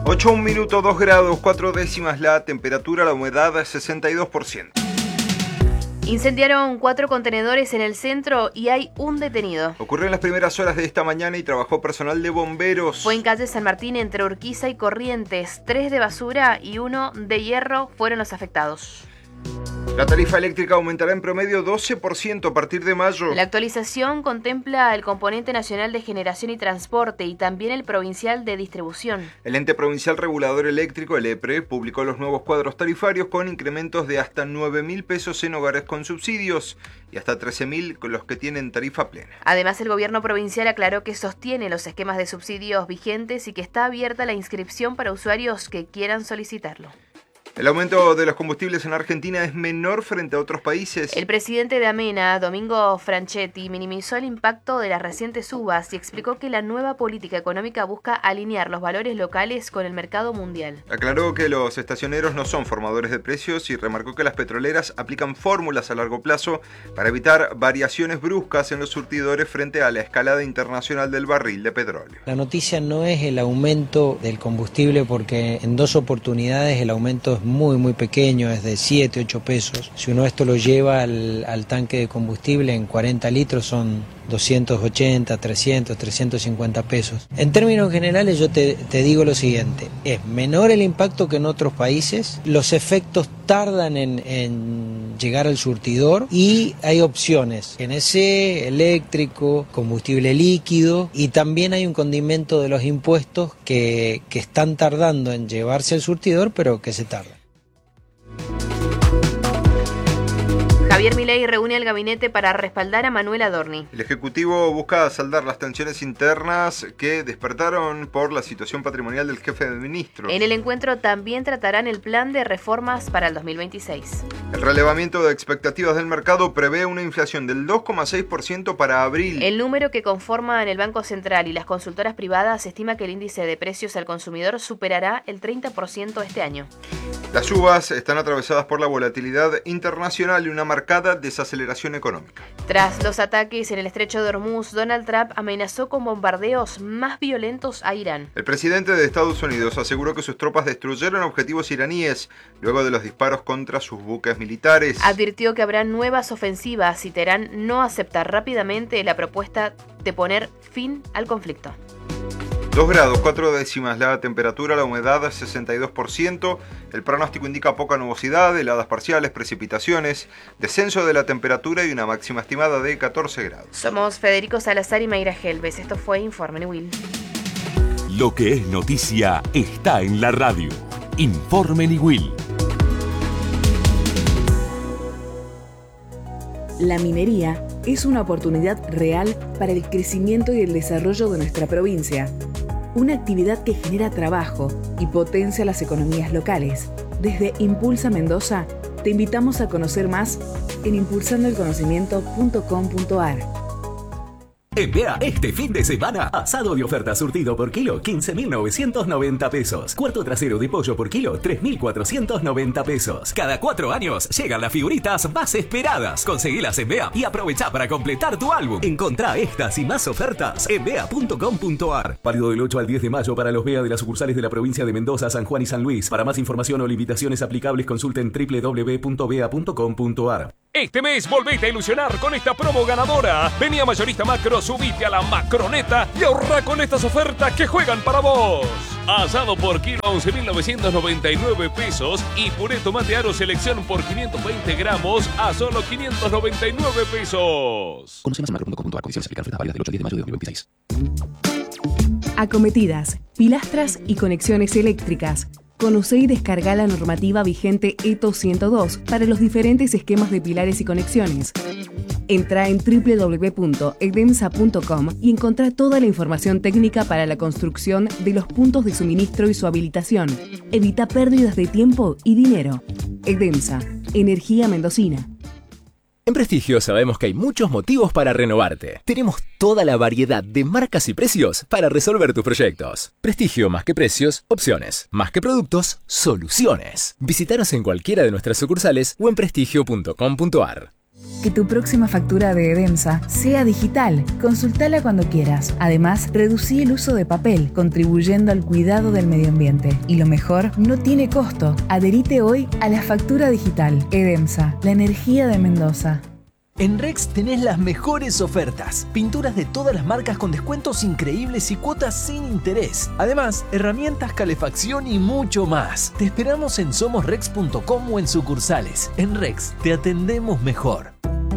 8, 1 minuto, 2 grados, 4 décimas la temperatura, la humedad 62%. Incendiaron 4 contenedores en el centro y hay un detenido. Ocurrió en las primeras horas de esta mañana y trabajó personal de bomberos. Fue en calle San Martín entre Urquiza y Corrientes. 3 de basura y 1 de hierro fueron los afectados. La tarifa eléctrica aumentará en promedio 12% a partir de mayo. La actualización contempla el componente nacional de generación y transporte y también el provincial de distribución. El ente provincial regulador eléctrico, el EPRE, publicó los nuevos cuadros tarifarios con incrementos de hasta 9.000 pesos en hogares con subsidios y hasta 13.000 con los que tienen tarifa plena. Además, el gobierno provincial aclaró que sostiene los esquemas de subsidios vigentes y que está abierta la inscripción para usuarios que quieran solicitarlo. El aumento de los combustibles en Argentina es menor frente a otros países. El presidente de AMENA, Domingo Franchetti, minimizó el impacto de las recientes subas y explicó que la nueva política económica busca alinear los valores locales con el mercado mundial. Aclaró que los estacioneros no son formadores de precios y remarcó que las petroleras aplican fórmulas a largo plazo para evitar variaciones bruscas en los surtidores frente a la escalada internacional del barril de petróleo. La noticia no es el aumento del combustible porque en 2 oportunidades el aumento es muy pequeño, es de 7, 8 pesos. Si uno esto lo lleva al tanque de combustible en 40 litros son 280, 300, 350 pesos. En términos generales yo te digo lo siguiente, es menor el impacto que en otros países, los efectos tardan en llegar al surtidor y hay opciones, GNC, eléctrico, combustible líquido y también hay un condimento de los impuestos que están tardando en llevarse al surtidor pero que se tardan. Javier Milei reúne al gabinete para respaldar a Manuel Adorni. El Ejecutivo busca saldar las tensiones internas que despertaron por la situación patrimonial del jefe de ministros. En el encuentro también tratarán el plan de reformas para el 2026. El relevamiento de expectativas del mercado prevé una inflación del 2,6% para abril. El número que conforman el Banco Central y las consultoras privadas estima que el índice de precios al consumidor superará el 30% este año. Las subas están atravesadas por la volatilidad internacional y una marcada desaceleración económica. Tras los ataques en el estrecho de Hormuz, Donald Trump amenazó con bombardeos más violentos a Irán. El presidente de Estados Unidos aseguró que sus tropas destruyeron objetivos iraníes luego de los disparos contra sus buques militares. Advirtió que habrá nuevas ofensivas si Teherán no acepta rápidamente la propuesta de poner fin al conflicto. 2 grados, 4 décimas la temperatura, la humedad 62%, el pronóstico indica poca nubosidad, heladas parciales, precipitaciones, descenso de la temperatura y una máxima estimada de 14 grados. Somos Federico Salazar y Mayra Helves, esto fue Informe Niwil. Lo que es noticia está en la radio. Informe Niwil. La minería es una oportunidad real para el crecimiento y el desarrollo de nuestra provincia. Una actividad que genera trabajo y potencia las economías locales. Desde Impulsa Mendoza, te invitamos a conocer más en impulsandoelconocimiento.com.ar. En Bea, este fin de semana, asado de oferta surtido por kilo, 15.990 pesos. Cuarto trasero de pollo por kilo, 3.490 pesos. Cada 4 años llegan las figuritas más esperadas. Conseguilas en Bea y aprovecha para completar tu álbum. Encontrá estas y más ofertas en bea.com.ar. Válido del 8 al 10 de mayo para los Bea de las sucursales de la provincia de Mendoza, San Juan y San Luis. Para más información o limitaciones aplicables, consulten www.bea.com.ar. Este mes volvete a ilusionar con esta promo ganadora. Vení a Mayorista Macro, subite a la Macroneta y ahorra con estas ofertas que juegan para vos. Asado por kilo 11.999 pesos y puré tomate aro selección por 520 gramos a solo 599 pesos. Conoce más en macro.com.ar. Condiciones aplican. Ofertas válidas del 8 al 10 de mayo de 2026. Acometidas, pilastras y conexiones eléctricas. Conoce y descarga la normativa vigente ETO 102 para los diferentes esquemas de pilares y conexiones. Entra en www.edemsa.com y encontrá toda la información técnica para la construcción de los puntos de suministro y su habilitación. Evita pérdidas de tiempo y dinero. Edemsa, energía mendocina. En Prestigio sabemos que hay muchos motivos para renovarte. Tenemos toda la variedad de marcas y precios para resolver tus proyectos. Prestigio, más que precios, opciones. Más que productos, soluciones. Visítanos en cualquiera de nuestras sucursales o en prestigio.com.ar. Que tu próxima factura de Edemsa sea digital. Consultala cuando quieras. Además, reducí el uso de papel, contribuyendo al cuidado del medio ambiente. Y lo mejor, no tiene costo. Adherite hoy a la factura digital. Edemsa, la energía de Mendoza. En Rex tenés las mejores ofertas. Pinturas de todas las marcas con descuentos increíbles y cuotas sin interés. Además, herramientas, calefacción y mucho más. Te esperamos en somosrex.com o en sucursales. En Rex te atendemos mejor.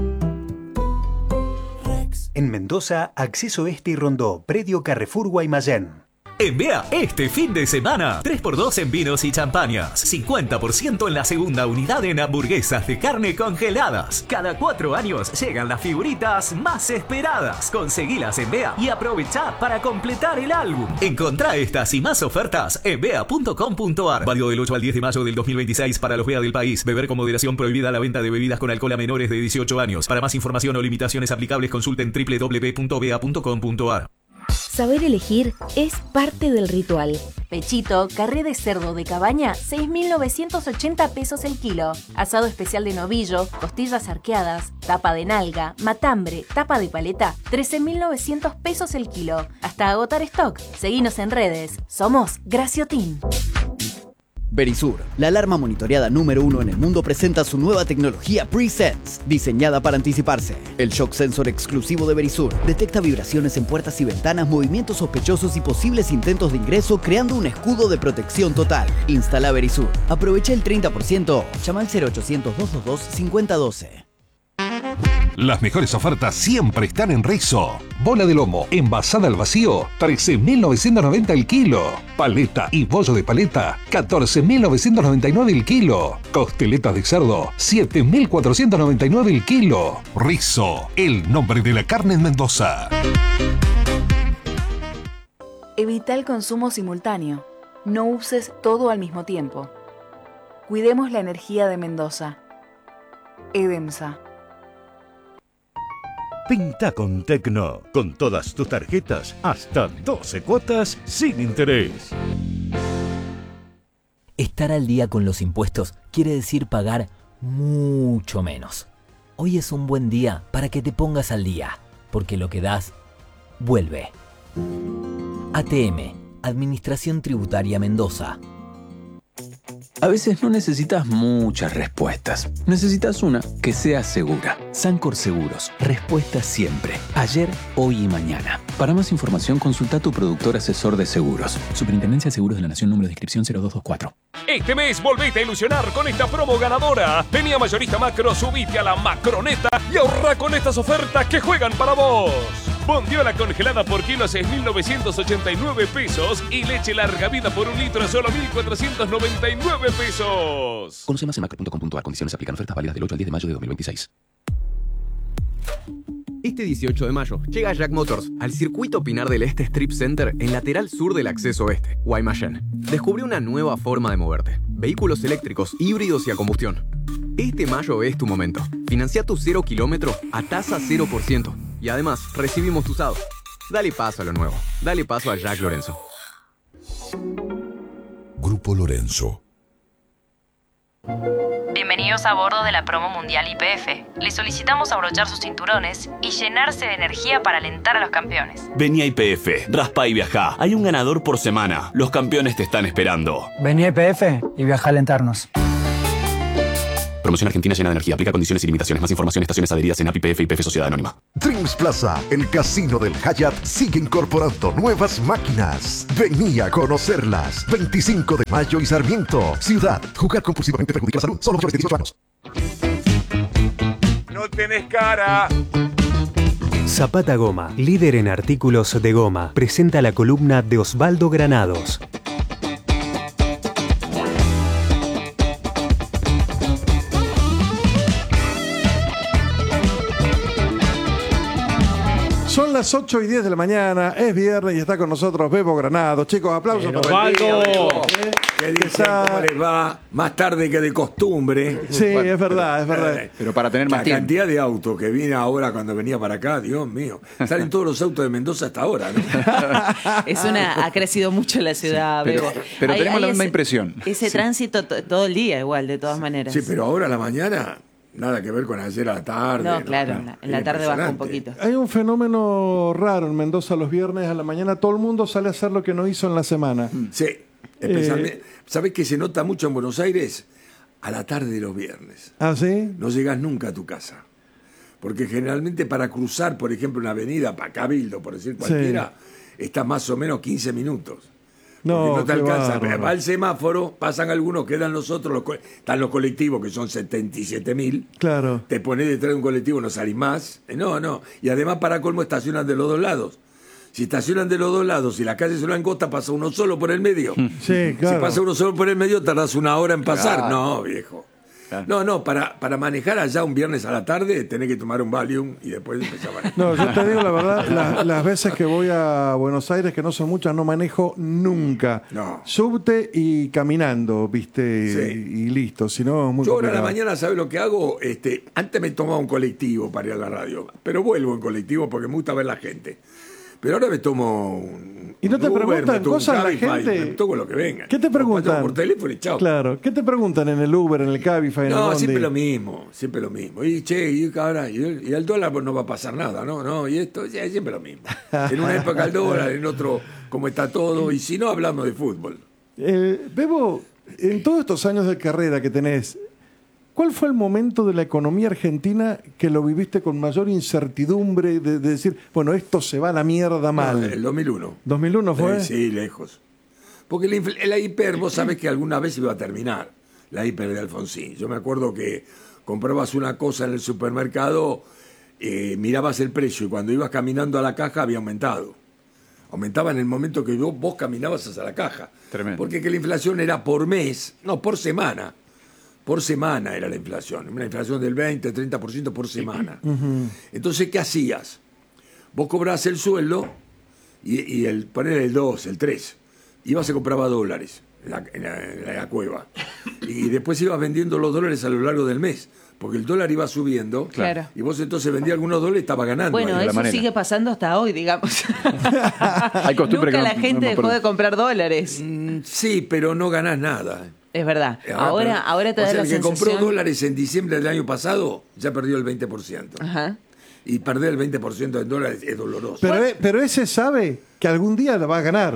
En Mendoza, Acceso Este y Rondó, Predio Carrefour Guaymallén. En Bea, este fin de semana, 3x2 en vinos y champañas, 50% en la segunda unidad en hamburguesas de carne congeladas. Cada 4 años llegan las figuritas más esperadas. Conseguilas en Bea y aprovecha para completar el álbum. Encontrá estas y más ofertas en bea.com.ar. Válido del 8 al 10 de mayo del 2026 para los Bea del país. Beber con moderación, prohibida la venta de bebidas con alcohol a menores de 18 años. Para más información o limitaciones aplicables, consulten www.bea.com.ar. Saber elegir es parte del ritual. Pechito, carré de cerdo de cabaña, 6.980 pesos el kilo. Asado especial de novillo, costillas arqueadas, tapa de nalga, matambre, tapa de paleta, 13.900 pesos el kilo. Hasta agotar stock. Seguinos en redes. Somos Graciotin. Verisur, la alarma monitoreada número 1 en el mundo, presenta su nueva tecnología Pre-Sense, diseñada para anticiparse. El shock sensor exclusivo de Verisur detecta vibraciones en puertas y ventanas, movimientos sospechosos y posibles intentos de ingreso, creando un escudo de protección total. Instala Verisur. Aprovecha el 30%. Llama al 0800-222-5012. Las mejores ofertas siempre están en Rizo. Bola de lomo envasada al vacío, 13.990 el kilo. Paleta y bollo de paleta, 14.999 el kilo. Costeletas de cerdo, 7.499 el kilo. Rizo, el nombre de la carne en Mendoza. Evita el consumo simultáneo. No uses todo al mismo tiempo. Cuidemos la energía de Mendoza. Edemsa. Pinta con Tecno, con todas tus tarjetas, hasta 12 cuotas sin interés. Estar al día con los impuestos quiere decir pagar mucho menos. Hoy es un buen día para que te pongas al día, porque lo que das, vuelve. ATM, Administración Tributaria Mendoza. A veces no necesitas muchas respuestas. Necesitas una que sea segura. Sancor Seguros. Respuestas siempre. Ayer, hoy y mañana. Para más información, consulta a tu productor asesor de seguros. Superintendencia de Seguros de la Nación, número de inscripción 0224. Este mes volvete a ilusionar con esta promo ganadora. Vení a Mayorista Macro, subite a la Macroneta y ahorra con estas ofertas que juegan para vos. Bondiola congelada por kilo a 6.989 pesos y leche larga vida por 1 litro a solo 1.499 pesos. Conoce más en macro.com.ar. Condiciones aplican. Ofertas válidas del 8 al 10 de mayo de 2026. Este 18 de mayo llega Jack Motors al Circuito Pinar del Este Strip Center en lateral sur del acceso oeste, Guaymallén. Descubre una nueva forma de moverte. Vehículos eléctricos, híbridos y a combustión. Este mayo es tu momento. Financia tu 0 kilómetro a tasa 0%. Y además, recibimos tu usado. Dale paso a lo nuevo. Dale paso a Jack Lorenzo. Grupo Lorenzo. Bienvenidos a bordo de la promo mundial YPF. Les solicitamos abrochar sus cinturones y llenarse de energía para alentar a los campeones. Vení a YPF, raspa y viajá. Hay un ganador por semana. Los campeones te están esperando. Vení a YPF y viaja a alentarnos. Promoción Argentina llena de energía. Aplica condiciones y limitaciones. Más información, estaciones adheridas en API, YPF y YPF Sociedad Anónima. Dreams Plaza, el casino del Hyatt, sigue incorporando nuevas máquinas. Vení a conocerlas. 25 de mayo y Sarmiento. Ciudad. Jugar compulsivamente perjudica la salud. Solo mayores de 18 años. No tenés cara. Zapata Goma, líder en artículos de goma, presenta la columna de Osvaldo Granados. Son las 8 y 10 de la mañana, es viernes y está con nosotros Bebo Granados. Chicos, aplausos para Osvaldo. ¿Qué dicen? ¿Cómo les va? Más tarde que de costumbre. Sí, bueno, es verdad. Pero para tener más tiempo. La cantidad de autos que viene ahora cuando venía para acá, Dios mío. Salen todos los autos de Mendoza hasta ahora, ¿no? Ha crecido mucho la ciudad, sí, Bebo. Pero tenemos la misma impresión. Ese tránsito todo el día igual, de todas maneras. Sí, pero ahora a la mañana nada que ver con ayer a la tarde. No, claro, en la tarde baja un poquito. Hay un fenómeno raro en Mendoza los viernes a la mañana. Todo el mundo sale a hacer lo que no hizo en la semana. Sí, especialmente. ¿Sabés qué se nota mucho en Buenos Aires? A la tarde de los viernes. ¿Ah, sí? No llegas nunca a tu casa. Porque generalmente para cruzar, por ejemplo, una avenida, para Cabildo, por decir cualquiera, está más o menos 15 minutos. No, no te alcanza. Va el semáforo, pasan algunos, quedan los otros, están los colectivos que son 77.000. Claro. Te pones detrás de un colectivo, no salís más. No. Y además, para colmo, estacionan de los dos lados. Si estacionan de los dos lados y la calle se lo angosta, pasa uno solo por el medio. Sí, claro. Si pasa uno solo por el medio, tardás una hora en pasar. Claro. No, viejo. No, para manejar allá un viernes a la tarde tenés que tomar un Valium y después empezar a manejar. No, yo te digo la verdad, las veces que voy a Buenos Aires, que no son muchas, no manejo nunca. No. Subte y caminando, ¿viste? Y listo, si no es muy Yo ahora a la complicado. mañana, ¿sabes lo que hago? Antes me tomaba un colectivo para ir a la radio, pero vuelvo en colectivo porque me gusta ver la gente. Pero ahora me tomo un ¿Y no te Uber, preguntan me tomo un cosas la Cabify, gente? me tomo lo que venga. ¿Qué te preguntan? Por teléfono y chao. Claro, ¿qué te preguntan en el Uber, en el Cabify, en el No, Bondi? siempre lo mismo. Y che, y ahora, y al dólar pues no va a pasar nada, ¿no? Y esto, ya, siempre lo mismo. En una época el dólar, en otro, como está todo, y si no, hablamos de fútbol. Bebo, en todos estos años de carrera que tenés, ¿cuál fue el momento de la economía argentina que lo viviste con mayor incertidumbre de decir, bueno, esto se va a la mierda mal? No, el 2001. ¿2001 fue? Sí, lejos. Porque la hiper, vos sabés que alguna vez iba a terminar, la hiper de Alfonsín. Yo me acuerdo que comprabas una cosa en el supermercado, mirabas el precio y cuando ibas caminando a la caja había aumentado. Aumentaba en el momento que vos caminabas hacia la caja. Tremendo. Porque que la inflación era por mes, no, por semana. Por semana era la inflación. Una inflación del 20, 30% por semana. Entonces, ¿qué hacías? Vos cobrabas el sueldo y poner el 2, el 3. Ibas y compraba dólares en la cueva. Y después ibas vendiendo los dólares a lo largo del mes. Porque el dólar iba subiendo. Claro. Y vos entonces vendías algunos dólares y estabas ganando. Bueno, ahí. eso sigue pasando hasta hoy, digamos. Hay costumbre Nunca que la gente dejó de comprar dólares. Sí, pero no ganás nada. Es verdad. Ahora te da la el que sensación... compró dólares en diciembre del año pasado ya perdió el 20%. Ajá. Y perder el 20% en dólares es doloroso. Pero ese sabe que algún día la va a ganar.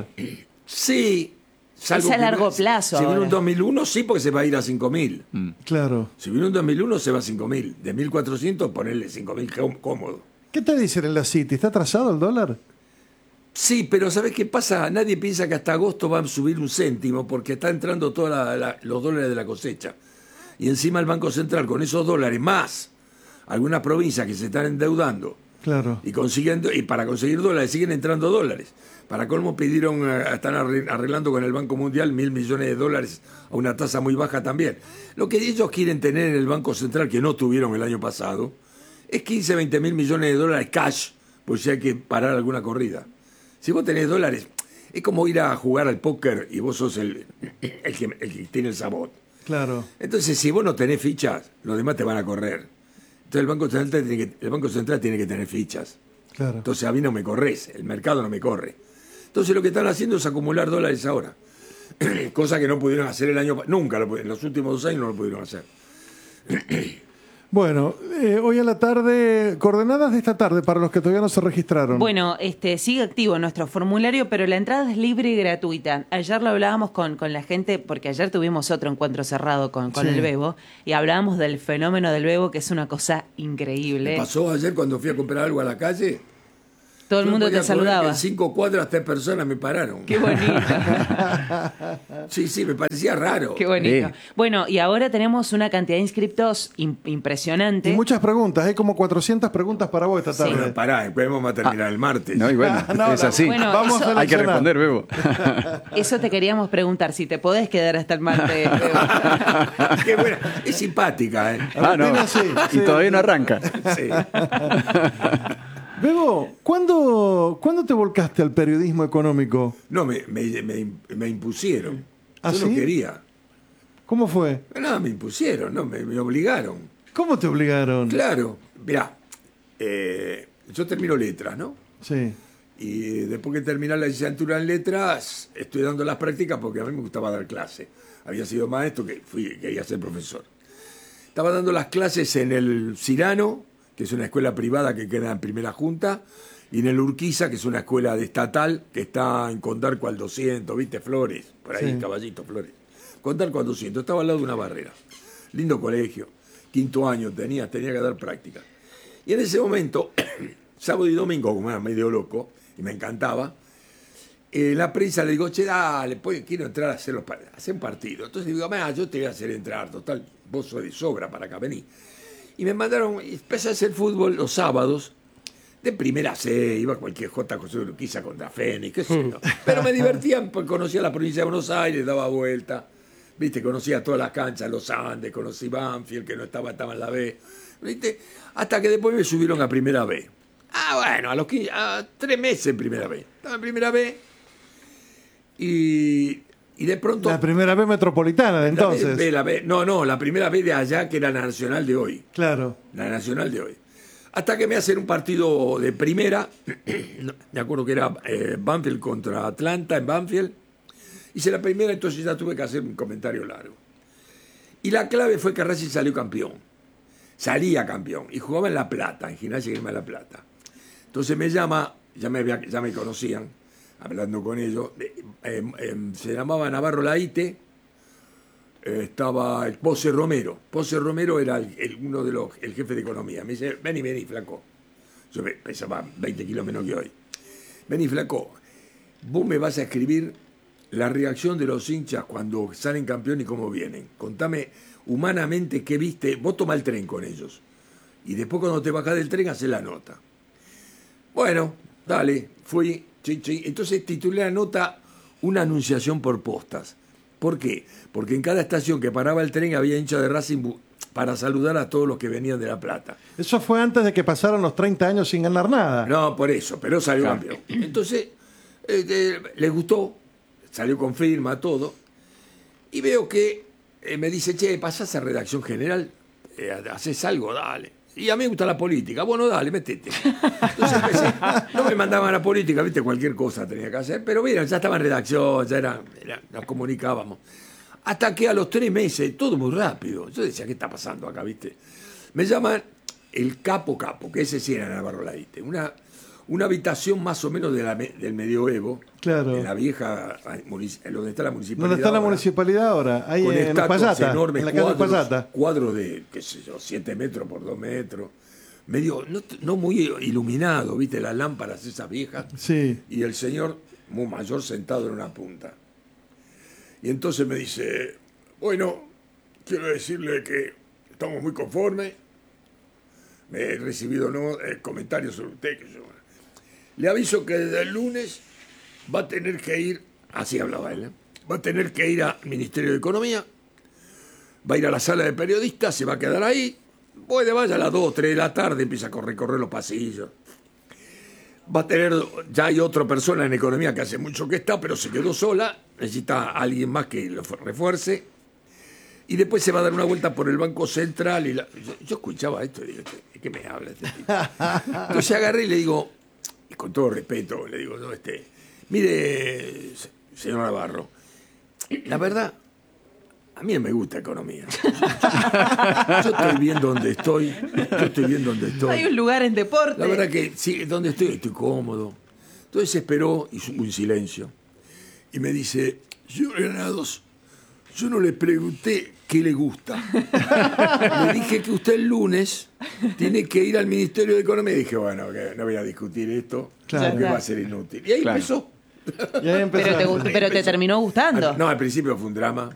Sí. Es a largo plazo Si viene ahora. un 2001, sí, porque se va a ir a 5.000. Claro. Si viene un 2001, se va a 5.000. De 1.400, ponerle 5.000 cómodo. ¿Qué te dicen en la City? ¿Está atrasado el dólar? Sí, pero ¿sabes qué pasa? Nadie piensa que hasta agosto va a subir un céntimo porque está entrando todos los dólares de la cosecha. Y encima el Banco Central, con esos dólares más algunas provincias que se están endeudando Claro. y para conseguir dólares siguen entrando dólares. Para colmo están arreglando con el Banco Mundial 1.000 millones de dólares a una tasa muy baja también. Lo que ellos quieren tener en el Banco Central, que no tuvieron el año pasado, es 15, 20 mil millones de dólares cash, por si hay que parar alguna corrida. Si vos tenés dólares, es como ir a jugar al póker y vos sos el que tiene el sabot. Claro. Entonces, si vos no tenés fichas, los demás te van a correr. Entonces el Banco Central tiene que tener fichas. Claro. Entonces a mí no me corres, el mercado no me corre. Entonces lo que están haciendo es acumular dólares ahora. Cosa que no pudieron hacer nunca, en los últimos 2 años no lo pudieron hacer. Bueno, hoy a la tarde, coordenadas de esta tarde para los que todavía no se registraron. Bueno, sigue activo nuestro formulario, pero la entrada es libre y gratuita. Ayer lo hablábamos con la gente, porque ayer tuvimos otro encuentro cerrado con Sí. el Bebo, y hablábamos del fenómeno del Bebo, que es una cosa increíble. ¿Me pasó ayer cuando fui a comprar algo a la calle? Todo el Yo mundo podía te correr que saludaba. En 5 cuadras 3 personas me pararon. Qué bonito. Sí, me parecía raro. Qué bonito. Bueno, y ahora tenemos una cantidad de inscriptos impresionante. Y muchas preguntas, hay como 400 preguntas para vos esta tarde. Bueno, pará, después vamos a terminar el martes. No, y bueno, es así. Bueno, vamos a hay que seleccionar. responder, Bebo. Eso te queríamos preguntar, si te podés quedar hasta el martes. Qué buena. Es simpática, ¿eh? No. Sí, Y todavía no arranca. Sí. Bebo, ¿cuándo te volcaste al periodismo económico? No, me impusieron. ¿Ah, Yo no sí? quería. ¿Cómo fue? No, me impusieron, no, me obligaron. ¿Cómo te obligaron? Claro, mirá, yo termino letras, ¿no? Sí. Y después que terminé la licenciatura en letras, estoy dando las prácticas porque a mí me gustaba dar clase. Había sido maestro, quería ser profesor. Estaba dando las clases en el Cirano, que es una escuela privada que queda en Primera Junta, y en el Urquiza, que es una escuela estatal que está en Condarco al 200, ¿viste? Flores, por ahí, Sí. Caballito, Flores. Condarco al 200, estaba al lado de una barrera. Lindo colegio, 5º año tenía que dar práctica. Y en ese momento, sábado y domingo, como era medio loco, y me encantaba, la prensa le digo, che, dale, pues quiero entrar a hacer un partido. Entonces digo, yo te voy a hacer entrar, total, vos sos de sobra para acá, vení. Y me mandaron, empecé a hacer fútbol los sábados, de primera C, iba a cualquier José Urquiza contra Fénix, qué sé yo. Pero me divertía, porque conocía la provincia de Buenos Aires, daba vuelta, viste, conocía todas las canchas, los Andes, conocí Banfield, que no estaba en la B, viste, hasta que después me subieron a primera B. Bueno, a 3 meses en primera B. Estaba en primera B y de pronto... La primera B metropolitana de entonces. La primera B de allá, que era la nacional de hoy. Claro. La nacional de hoy. Hasta que me hacen un partido de primera, me acuerdo que era Banfield contra Atlanta en Banfield, hice la primera, entonces ya tuve que hacer un comentario largo. Y la clave fue que Racing salió campeón. Salía campeón y jugaba en La Plata, en Gimnasia Grima de La Plata. Entonces me llama, ya me conocían, hablando con ellos, se llamaba Navarro Laite, estaba el Pose Romero. Pose Romero era el jefe de economía. Me dice, vení, flaco. Yo pesaba 20 kilos menos que hoy. Vení, flaco, vos me vas a escribir la reacción de los hinchas cuando salen campeón y cómo vienen. Contame humanamente qué viste. Vos tomá el tren con ellos. Y después cuando te bajás del tren, hacés la nota. Bueno, dale, fui. Entonces titulé la nota Una anunciación por postas. ¿Por qué? Porque en cada estación que paraba el tren había hinchas de Racing para saludar a todos los que venían de La Plata. Eso fue antes de que pasaran los 30 años sin ganar nada. No, por eso, pero salió campeón. Entonces, les gustó, salió con firma, todo. Y veo que me dice, che, pasás a redacción general, haces algo, dale. Y a mí me gusta la política. Bueno, dale, metete. Entonces empecé. No me mandaban a la política, viste, cualquier cosa tenía que hacer. Pero mira, ya estaba en redacción, nos comunicábamos. Hasta que a los 3 meses, todo muy rápido. Yo decía, ¿qué está pasando acá, viste? Me llaman el Capo, que ese sí era Navarro Laite. Una habitación más o menos del medioevo. Claro. En la vieja, donde está la municipalidad. ¿Dónde está la municipalidad ahora? Ahí con en Uspallata, enormes en la calle Uspallata. Cuadros de, qué sé yo, 7 metros por 2 metros. Medio, no muy iluminado, viste, las lámparas esas viejas. Sí. Y el señor, muy mayor, sentado en una punta. Y entonces me dice, bueno, quiero decirle que estamos muy conformes. Me he recibido comentarios sobre usted. Le aviso que desde el lunes va a tener que ir, así hablaba él, va a tener que ir al Ministerio de Economía, va a ir a la sala de periodistas, se va a quedar ahí, puede vaya a las 2 o 3 de la tarde, empieza a recorrer los pasillos. Va a tener, ya hay otra persona en economía que hace mucho que está, pero se quedó sola, necesita a alguien más que lo refuerce, y después se va a dar una vuelta por el Banco Central. Y yo escuchaba esto y digo, ¿qué me habla este tipo? Entonces agarré y le digo, y con todo respeto, le digo, no, mire, señor Navarro, la verdad, a mí no me gusta economía. Yo estoy bien donde estoy. Hay un lugar en deporte. La verdad que sí, donde estoy cómodo. Entonces esperó, hizo un silencio. Y me dice, señor Granados, yo no le pregunté qué le gusta. Le dije que usted el lunes tiene que ir al Ministerio de Economía. Y dije, bueno, que no voy a discutir esto, porque va a ser inútil. Y ahí empezó. Pero te terminó gustando. No, al principio fue un drama.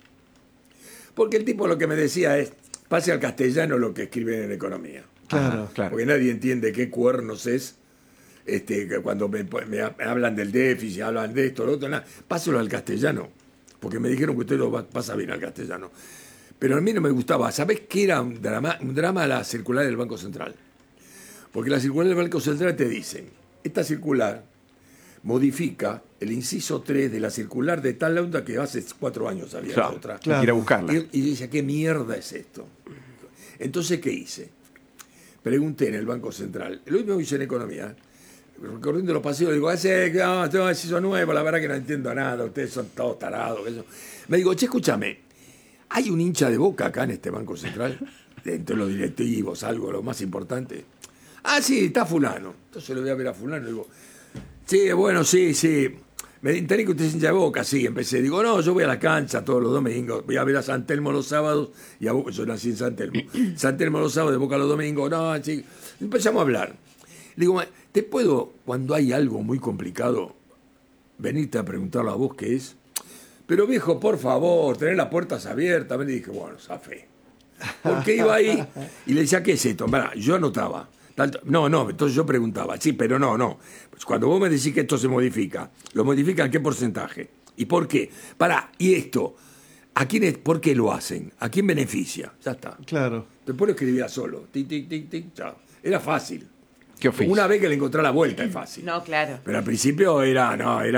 Porque el tipo lo que me decía es, pase al castellano lo que escriben en economía. Claro. Porque nadie entiende qué cuernos es. Cuando me hablan del déficit, hablan de esto, lo otro, nada. Páselo al castellano. Porque me dijeron que usted lo pasa bien al castellano. Pero a mí no me gustaba. ¿Sabés qué era un drama la circular del Banco Central? Porque la circular del Banco Central te dicen, esta circular modifica el inciso 3 de la circular de tal onda que hace 4 años había otra. Claro. Ir a buscarla. Y yo decía, ¿qué mierda es esto? Entonces, ¿qué hice? Pregunté en el Banco Central. Lo mismo hice en economía. Recorriendo los pasillos, digo, tengo un inciso nuevo, la verdad que no entiendo nada, ustedes son todos tarados. Eso. Me digo, che, escúchame, Hay un hincha de Boca acá en este Banco Central, dentro de los directivos, algo, lo más importante. Ah, sí, está fulano. Entonces lo voy a ver a fulano y digo, sí, bueno, sí. Me enteré que usted es hincha de Boca, sí, empecé. Digo, no, yo voy a la cancha todos los domingos, voy a ver a San Telmo los sábados, y a Boca, yo nací en San Telmo. San Telmo los sábados, de Boca los domingos, no, sí. Empezamos a hablar. Le digo, ¿te puedo, cuando hay algo muy complicado, venirte a preguntarlo a vos qué es? Pero viejo, por favor, tener las puertas abiertas. Y dije, bueno, zafé. Porque iba ahí y le decía, ¿qué es esto? Mirá, yo anotaba. No, entonces yo preguntaba, sí, pero no. Pues cuando vos me decís que esto se modifica, ¿lo modifican en qué porcentaje? ¿Y por qué? ¿Y esto? ¿A quién es, por qué lo hacen? ¿A quién beneficia? Ya está. Claro. Después lo escribía solo. Tic, tic, tic, tic, chao. Era fácil. ¿Qué oficio? Una vez que le encontré la vuelta es fácil. No, claro. Pero al principio era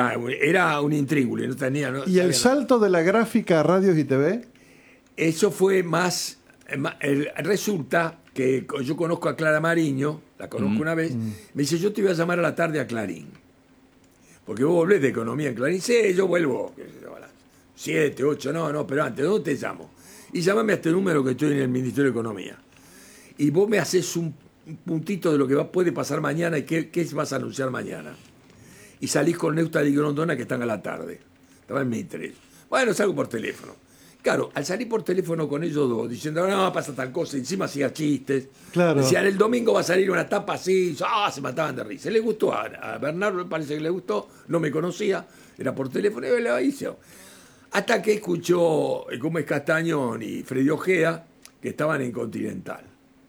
un intríngulo. No tenía, ¿Y el salto de la gráfica a radios y TV? Eso fue más... resulta que yo conozco a Clara Mariño, la conozco una vez, me dice, yo te voy a llamar a la tarde a Clarín. Porque vos volvés de economía en Clarín. Sí, yo vuelvo a las 7, 8, no, pero antes, ¿dónde te llamo? Y llámame a este número que estoy en el Ministerio de Economía. Y vos me haces un puntito de lo que puede pasar mañana y qué vas a anunciar mañana. Y salís con Neusta y Grondona, que están a la tarde. Estaba en Mitre. Bueno, salgo por teléfono. Claro, al salir por teléfono con ellos dos, diciendo, no, pasa tal cosa, encima hacía chistes. Claro. Decían, el domingo va a salir una tapa así, se mataban de risa. Le gustó a Bernardo, me parece que le gustó, no me conocía, era por teléfono, y lo hizo. Hasta que escuchó Gómez Castañón y Freddy Ojea, que estaban en Continental.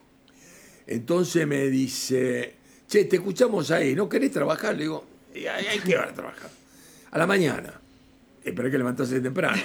Entonces me dice, che, te escuchamos ahí, ¿no querés trabajar? Le digo, ¿hay qué van a trabajar? A la mañana. Pero hay que levantarse temprano.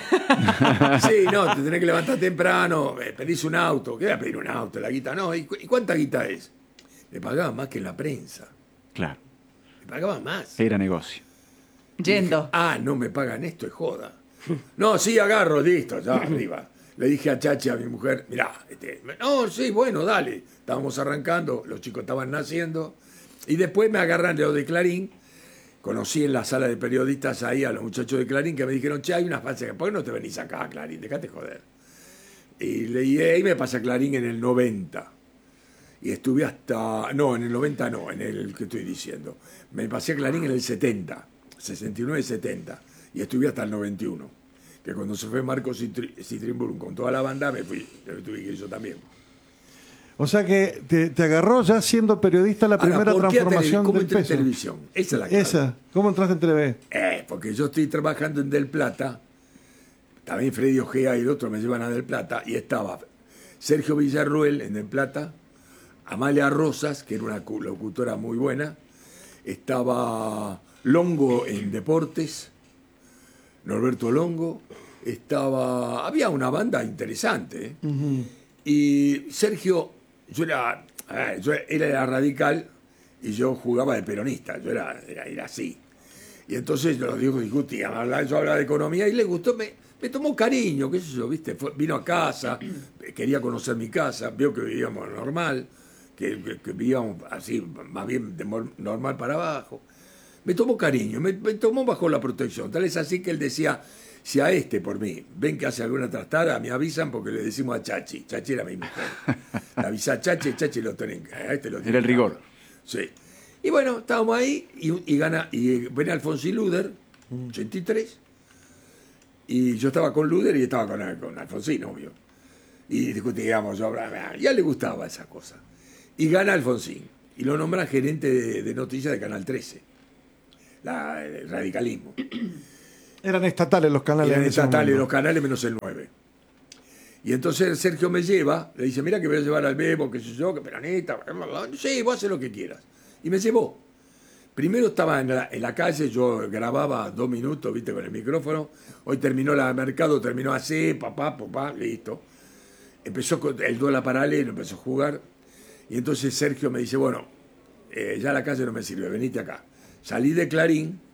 Sí, no, te tenés que levantar temprano, pedís un auto. ¿Qué voy a pedir un auto? La guita, no. ¿Y cuánta guita es? Le pagaban más que en la prensa. Claro. Le pagaban más. Era negocio. Yendo. Dije, no me pagan esto, es joda. No, sí, agarro, listo, ya arriba. Le dije a Chachi, a mi mujer, mirá, no, sí, bueno, dale. Estábamos arrancando, los chicos estaban naciendo. Y después me agarran de lo de Clarín. Conocí en la sala de periodistas ahí a los muchachos de Clarín que me dijeron, che, hay unas falsas, ¿por qué no te venís acá, Clarín? Dejate joder. Y ahí me pasé a Clarín en el 90. Y estuve hasta... No, en el 90 no, en el que estoy diciendo. Me pasé a Clarín en el 70, 69-70. Y estuve hasta el 91. Que cuando se fue Marcos Citrimburg con toda la banda, me tuve que ir yo también. O sea que te agarró ya siendo periodista la primera transformación ¿cómo del entré peso? en televisión? Esa es la clave. ¿Cómo entraste en TV? Porque yo estoy trabajando en Del Plata, también Freddy Ojea y el otro me llevan a Del Plata, y estaba Sergio Villarruel en Del Plata, Amalia Rosas, que era una locutora muy buena, estaba Longo en Deportes, Norberto Longo, había una banda interesante, y Sergio... Yo era radical y yo jugaba de peronista, yo era así. Y entonces los dijo discutían, yo hablaba de economía y le gustó, me tomó cariño, qué sé yo, ¿viste? Vino a casa, quería conocer mi casa, vio que vivíamos normal, que vivíamos así, más bien de normal para abajo. Me tomó cariño, me tomó bajo la protección. Tal es así que él decía, si a por mí, ven que hace alguna trastada, me avisan porque le decimos a Chachi. Chachi era mi mujer. Le avisa a Chachi lo tienen. Era el rigor. Sí. Y bueno, estábamos ahí y viene Alfonsín Luder, 83. Y yo estaba con Luder y estaba con Alfonsín, obvio. Y discutíamos, y a él le gustaba esa cosa. Y gana Alfonsín. Y lo nombran gerente de noticias de Canal 13. El radicalismo. Eran estatales los canales. Eran estatales los canales menos el 9. Y entonces Sergio me lleva, le dice, mira que voy a llevar al Bebo, qué sé yo, que peronista. Sí, vos haces lo que quieras. Y me llevó. Primero estaba en la calle, yo grababa 2 minutos, viste, con el micrófono. Hoy terminó la mercado, terminó así, papá, listo. Empezó con el duelo paralelo, empezó a jugar. Y entonces Sergio me dice, bueno, ya la calle no me sirve, venite acá. Salí de Clarín